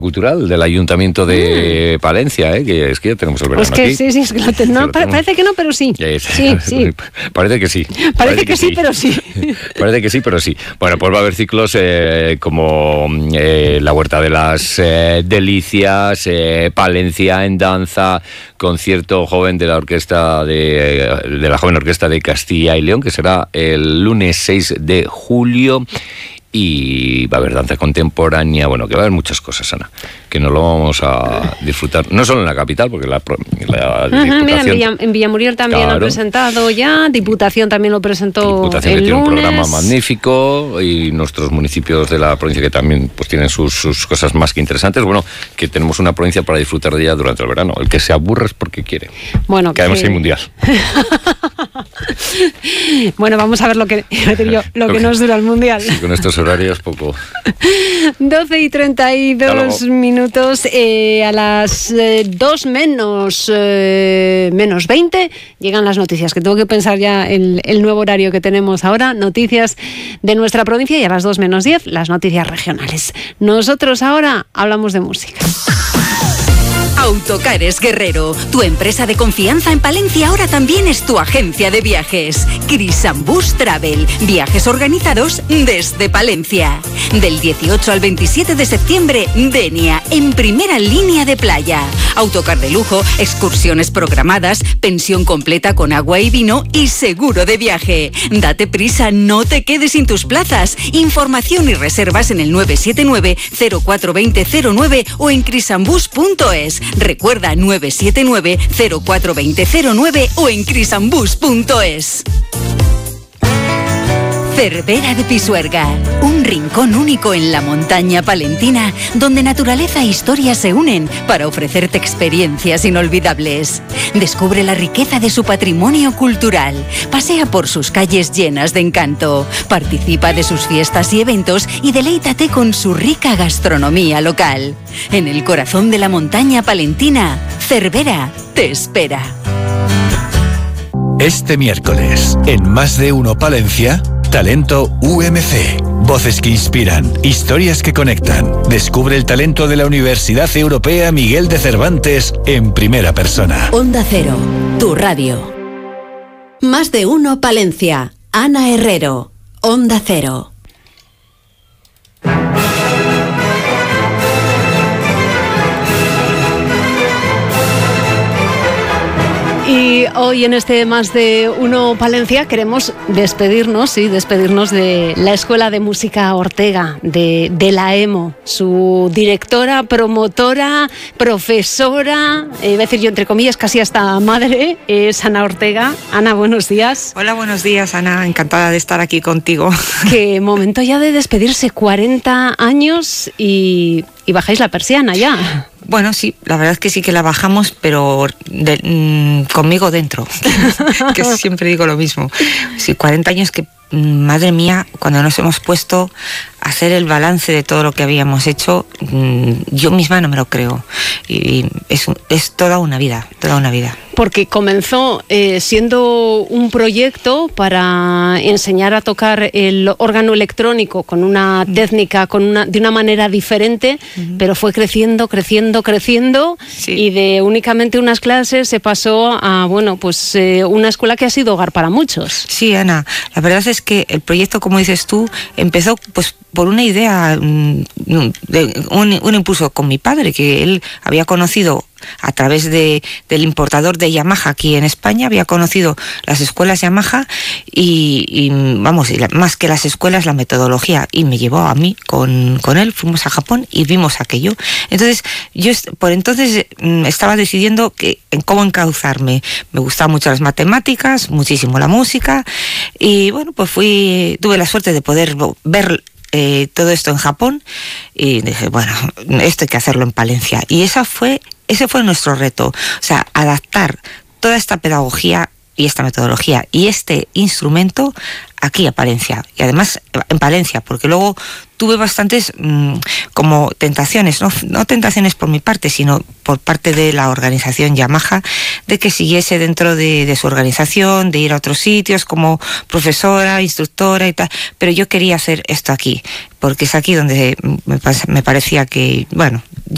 cultural del Ayuntamiento de Palencia, que es que ya tenemos el verano pues que aquí. Sí, es que parece que no, pero sí. Sí. Parece que sí. Parece que sí, pero sí. Parece que sí, pero sí. Bueno, pues va a haber ciclos como la Huerta de las Delicias, Palencia en danza, concierto joven de la orquesta de la joven orquesta de Castilla y León, que será el lunes 6 de julio. Y va a haber danza contemporánea, bueno, que va a haber muchas cosas, Ana, que nos lo vamos a disfrutar, no solo en la capital, porque la Diputación... Mira, en Villamuriel también lo han presentado ya, Diputación también lo presentó Diputación el tiene lunes. un programa magnífico, y nuestros municipios de la provincia que también pues tienen sus cosas más que interesantes. Bueno, que tenemos una provincia para disfrutar de ella durante el verano. El que se aburre es porque quiere. Bueno, que además hay mundial. Bueno, vamos a ver lo que nos dura el mundial. Sí, con estos horarios poco. 12:32 minutos, a las 2 menos 20 llegan las noticias, que tengo que pensar ya el nuevo horario que tenemos ahora, noticias de nuestra provincia, y a las 2 menos 10 las noticias regionales. Nosotros ahora hablamos de música. Autocares Guerrero, tu empresa de confianza en Palencia ahora también es tu agencia de viajes. Crisambus Travel, viajes organizados desde Palencia. Del 18 al 27 de septiembre, Denia, en primera línea de playa. Autocar de lujo, excursiones programadas, pensión completa con agua y vino y seguro de viaje. Date prisa, no te quedes sin tus plazas. Información y reservas en el 979 042009 o en crisambus.es. Recuerda 979 042009 o en crisambus.es. Cervera de Pisuerga, un rincón único en la montaña palentina donde naturaleza e historia se unen para ofrecerte experiencias inolvidables. Descubre la riqueza de su patrimonio cultural, pasea por sus calles llenas de encanto, participa de sus fiestas y eventos y deleítate con su rica gastronomía local. En el corazón de la montaña palentina, Cervera te espera. Este miércoles, en Más de Uno Palencia, Talento UMC. Voces que inspiran, historias que conectan. Descubre el talento de la Universidad Europea Miguel de Cervantes en primera persona. Onda Cero, tu radio. Más de Uno Palencia. Ana Herrero, Onda Cero. Y hoy en este Más de Uno Palencia queremos despedirnos de la Escuela de Música Ortega, de la EMO, su directora, promotora, profesora, iba a decir yo entre comillas, casi hasta madre, es Ana Ortega. Ana, buenos días. Hola, buenos días, Ana, encantada de estar aquí contigo. Qué momento ya de despedirse, 40 años y bajáis la persiana ya. Bueno, sí, la verdad es que sí que la bajamos, pero conmigo dentro, que siempre digo lo mismo. Sí, 40 años que, madre mía, cuando nos hemos puesto a hacer el balance de todo lo que habíamos hecho, yo misma no me lo creo. Y es toda una vida, toda una vida. Porque comenzó siendo un proyecto para enseñar a tocar el órgano electrónico con una técnica, de una manera diferente, pero fue creciendo, sí. Y de únicamente unas clases se pasó a, una escuela que ha sido hogar para muchos. Sí, Ana, la verdad es que el proyecto, como dices tú, empezó pues por una idea, un impulso con mi padre, que él había conocido a través del importador de Yamaha aquí en España, había conocido las escuelas Yamaha y más que las escuelas, la metodología, y me llevó a mí con él, fuimos a Japón y vimos aquello. Entonces yo por entonces estaba decidiendo en cómo encauzarme. Me gustaban mucho las matemáticas, muchísimo la música, y bueno, pues tuve la suerte de poder ver todo esto en Japón, y dije, bueno, esto hay que hacerlo en Palencia, y ese fue nuestro reto, o sea, adaptar toda esta pedagogía y esta metodología y este instrumento aquí a Palencia, y además en Palencia, porque luego tuve bastantes como tentaciones, no tentaciones por mi parte, sino por parte de la organización Yamaha, de que siguiese dentro de su organización, de ir a otros sitios como profesora, instructora y tal, pero yo quería hacer esto aquí, porque es aquí donde me parecía que, bueno,